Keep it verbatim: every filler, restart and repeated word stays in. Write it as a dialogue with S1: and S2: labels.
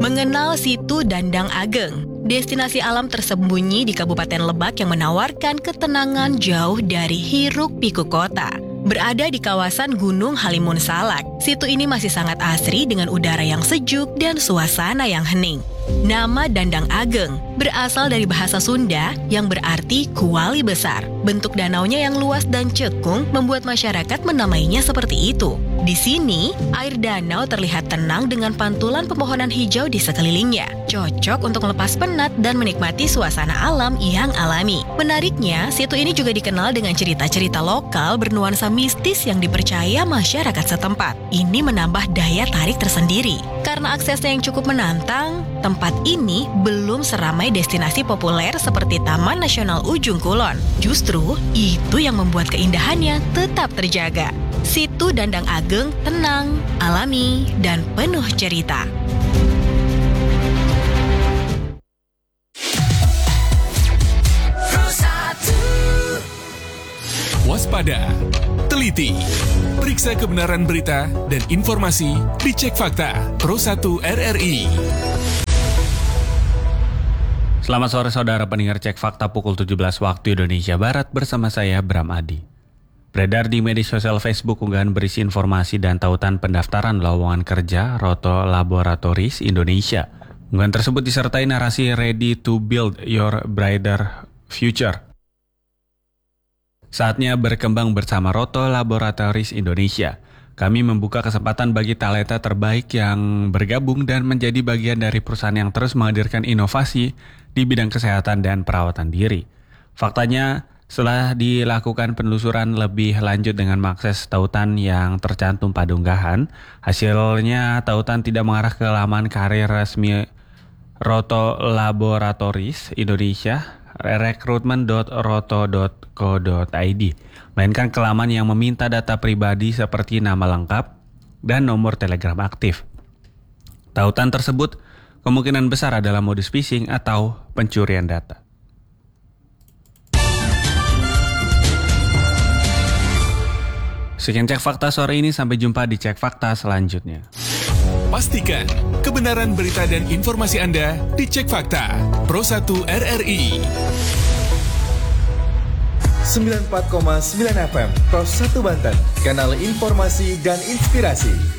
S1: Mengenal Situ Dandang Ageng, destinasi alam tersembunyi di Kabupaten Lebak yang menawarkan ketenangan jauh dari hiruk-pikuk kota. Berada di kawasan Gunung Halimun Salak, situ ini masih sangat asri dengan udara yang sejuk dan suasana yang hening. Nama Dandang Ageng berasal dari bahasa Sunda yang berarti kuali besar. Bentuk danaunya yang luas dan cekung membuat masyarakat menamainya seperti itu. Di sini, air danau terlihat tenang dengan pantulan pepohonan hijau di sekelilingnya. Cocok untuk melepas penat dan menikmati suasana alam yang alami. Menariknya, situ ini juga dikenal dengan cerita-cerita lokal bernuansa mistis yang dipercaya masyarakat setempat. Ini menambah daya tarik tersendiri. Karena aksesnya yang cukup menantang, tempat ini belum seramai destinasi populer seperti Taman Nasional Ujung Kulon. Justru, itu yang membuat keindahannya tetap terjaga. Situ Dandang Ageng tenang, alami, dan penuh cerita.
S2: Waspada, teliti, periksa kebenaran berita dan informasi di Cek Fakta Pro satu R R I.
S3: Selamat sore saudara pendengar Cek Fakta pukul tujuh belas waktu Indonesia Barat bersama saya Bram Adi. Beredar di media sosial Facebook unggahan berisi informasi dan tautan pendaftaran lowongan kerja Roto Laboratories Indonesia. Unggahan tersebut disertai narasi ready to build your brighter future. Saatnya berkembang bersama Roto Laboratories Indonesia. Kami membuka kesempatan bagi talenta terbaik yang bergabung dan menjadi bagian dari perusahaan yang terus menghadirkan inovasi di bidang kesehatan dan perawatan diri. Faktanya, setelah dilakukan penelusuran lebih lanjut dengan mengakses tautan yang tercantum pada unggahan, hasilnya tautan tidak mengarah ke laman karir resmi Roto Laboratories Indonesia, recruitment dot roto dot co dot i d, melainkan ke laman yang meminta data pribadi seperti nama lengkap dan nomor telegram aktif. Tautan tersebut kemungkinan besar adalah modus phishing atau pencurian data. Sekian Cek Fakta sore ini, sampai jumpa di Cek Fakta selanjutnya.
S2: Pastikan kebenaran berita dan informasi Anda di Cek Fakta Pro satu R R I.
S4: sembilan puluh empat koma sembilan F M Pro satu Banten, kanal informasi dan inspirasi.